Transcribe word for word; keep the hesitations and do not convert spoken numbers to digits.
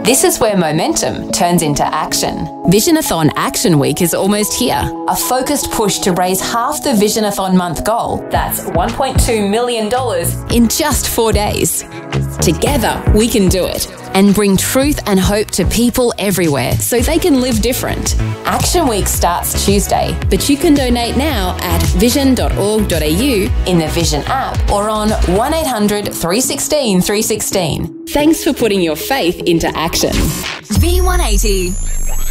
This is where momentum turns into action. Visionathon Action Week is almost here. A focused push to raise half the Visionathon month goal. That's one point two million dollars in just four days. Together, we can do it and bring truth and hope to people everywhere so they can live different. Action Week starts Tuesday, but you can donate now at vision dot org dot a u, in the Vision app, or on one eight hundred, three one six, three one six. Thanks for putting your faith into action. V one eighty.